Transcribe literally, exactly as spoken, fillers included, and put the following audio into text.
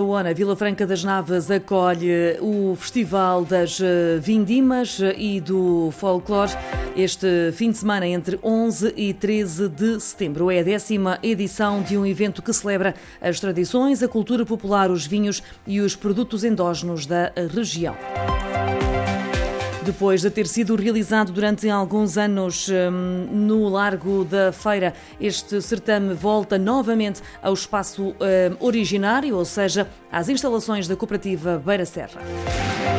Barcelona, Vila Franca das Naves acolhe o Festival das Vindimas e do Folclore este fim de semana entre onze e treze de setembro. É a décima edição de um evento que celebra as tradições, a cultura popular, os vinhos e os produtos endógenos da região. Depois de ter sido realizado durante alguns anos hum, no Largo da Feira, este certame volta novamente ao espaço hum, originário, ou seja, às instalações da cooperativa Beira Serra.